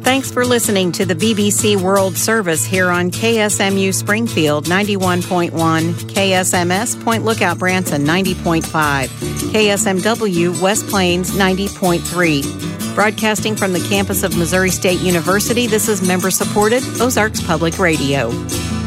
Thanks for listening to the BBC World Service here on KSMU Springfield 91.1, KSMS Point Lookout Branson 90.5, KSMW West Plains 90.3. Broadcasting from the campus of Missouri State University, this is member-supported Ozarks Public Radio.